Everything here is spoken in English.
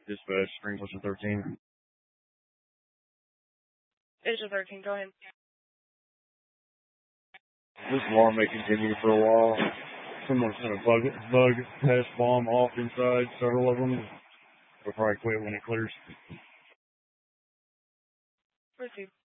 Dispatch, Spring Station 13. Station 13, go ahead. This alarm may continue for a while. Someone's going to bug test bomb off inside, several of them. We'll probably quit when it clears. Proceed.